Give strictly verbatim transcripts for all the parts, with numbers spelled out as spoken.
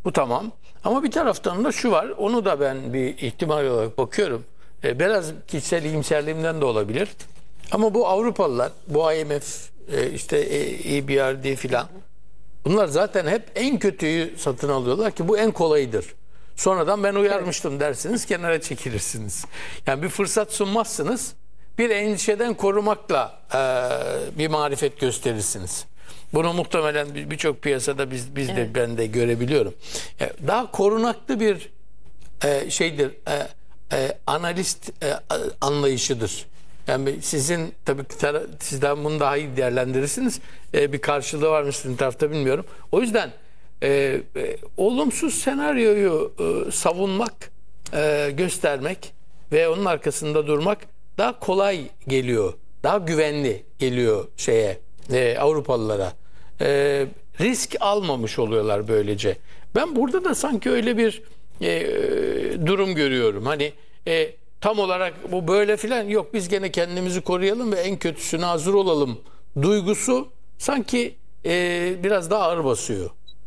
Bu tamam. Ama bir taraftan da şu var. Onu da ben bir ihtimal olarak bakıyorum. E, biraz kişisel iyimserliğimden de olabilir. Ama bu Avrupalılar, bu I M F, e, işte E B R D filan, bunlar zaten hep en kötüyü satın alıyorlar ki bu en kolayıdır. Sonradan ben uyarmıştım dersiniz, kenara çekilirsiniz. Yani bir fırsat sunmazsınız, bir endişeden korumakla e, bir marifet gösterirsiniz. Bunu muhtemelen birçok piyasada biz biz de, evet, ben de görebiliyorum. Daha korunaklı bir e, şeydir, e, e, analist e, anlayışıdır. Yani sizin tabii sizden bunu daha iyi değerlendirirsiniz. E, bir karşılığı var mı sizin tarafta bilmiyorum. O yüzden e, e, olumsuz senaryoyu e, savunmak, e, göstermek ve onun arkasında durmak daha kolay geliyor. Daha güvenli geliyor şeye, e, Avrupalılara. E, risk almamış oluyorlar böylece. Ben burada da sanki öyle bir e, durum görüyorum. Hani e, tam olarak bu böyle filan yok, biz gene kendimizi koruyalım ve en kötüsüne hazır olalım duygusu sanki e, biraz daha ağır basıyor.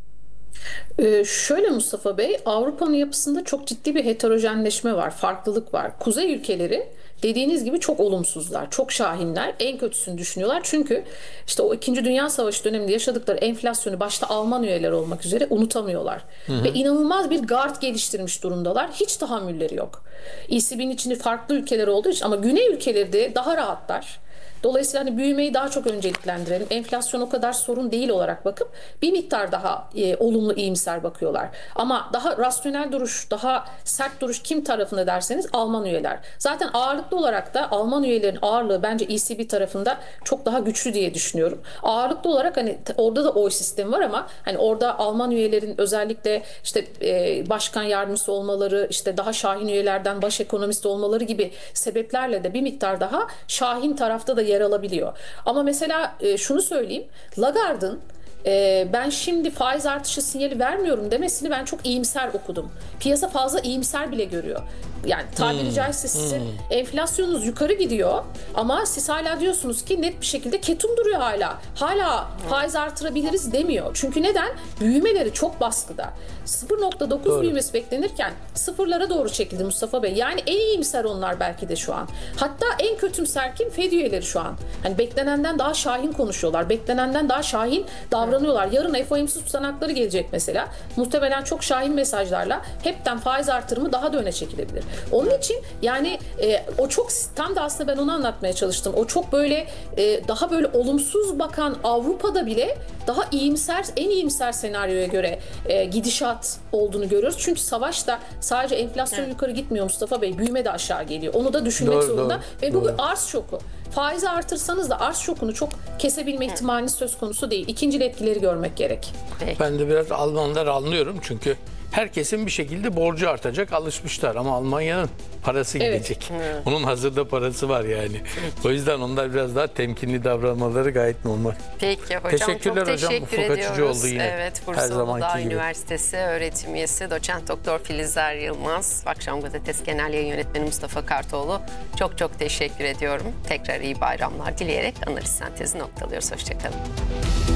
Ee, şöyle Mustafa Bey, Avrupa'nın yapısında çok ciddi bir heterojenleşme var, farklılık var. Kuzey ülkeleri dediğiniz gibi çok olumsuzlar, çok şahinler, en kötüsünü düşünüyorlar. Çünkü işte o İkinci Dünya Savaşı döneminde yaşadıkları enflasyonu başta Alman üyeler olmak üzere unutamıyorlar. Hı hı. Ve inanılmaz bir gard geliştirmiş durumdalar. Hiç tahammülleri yok. E C B'nin içinde farklı ülkeler olduğu için, ama Güney ülkeleri de daha rahatlar. Dolayısıyla hani büyümeyi daha çok önceliklendirelim, enflasyon o kadar sorun değil olarak bakıp bir miktar daha e, olumlu, iyimser bakıyorlar. Ama daha rasyonel duruş, daha sert duruş kim tarafında derseniz Alman üyeler. Zaten ağırlıklı olarak da Alman üyelerin ağırlığı bence E C B tarafında çok daha güçlü diye düşünüyorum. Ağırlıklı olarak hani orada da oy sistemi var ama hani orada Alman üyelerin özellikle işte e, başkan yardımcısı olmaları, işte daha şahin üyelerden baş ekonomist olmaları gibi sebeplerle de bir miktar daha şahin tarafta da yer alabiliyor. Ama mesela e, şunu söyleyeyim, Lagarde'ın e, ben şimdi faiz artışı sinyali vermiyorum demesini ben çok iyimser okudum. Piyasa fazla iyimser bile görüyor. Yani tabiri hmm. caizse sizin hmm. enflasyonunuz yukarı gidiyor ama siz hala diyorsunuz ki net bir şekilde ketum duruyor hala. Hala faiz artırabiliriz demiyor. Çünkü neden? Büyümeleri çok baskıda. sıfır nokta dokuz büyümesi beklenirken sıfırlara doğru çekildi Mustafa Bey. Yani en iyimser onlar belki de şu an. Hatta en kötümser kim? Fed üyeleri şu an. Hani beklenenden daha şahin konuşuyorlar. Beklenenden daha şahin davranıyorlar. Yarın F O M C tutanakları gelecek mesela. Muhtemelen çok şahin mesajlarla hepten faiz artırımı daha da öne çekilebilir. Onun için yani e, o çok, tam da aslında ben onu anlatmaya çalıştım. O çok böyle e, daha böyle olumsuz bakan Avrupa'da bile daha iyimser, en iyimser senaryoya göre e, gidişat olduğunu görüyoruz. Çünkü savaş da sadece enflasyon evet. yukarı gitmiyor Mustafa Bey. Büyüme de aşağı geliyor. Onu da düşünmek doğru, zorunda. Doğru, Ve bu doğru. bir arz şoku. Faizi artırsanız da arz şokunu çok kesebilme evet. ihtimaliniz söz konusu değil. İkincil etkileri görmek gerek. Peki. Ben de biraz Almanlar anlıyorum çünkü herkesin bir şekilde borcu artacak, alışmışlar ama Almanya'nın parası gidecek. Evet. Onun hazırda parası var yani. Peki. O yüzden onlar biraz daha temkinli davranmaları gayet normal. Peki hocam, teşekkürler çok hocam. teşekkür Ufuk ediyoruz. Açıcı oldu yine. Evet, Bursa Uludağ Üniversitesi öğretim üyesi doçent doktor Filizer Yılmaz, Akşam Gazetesi Genel Yayın Yönetmeni Mustafa Kartoğlu. Çok çok teşekkür ediyorum. Tekrar iyi bayramlar dileyerek analiz sentezi noktalıyoruz. Hoşçakalın.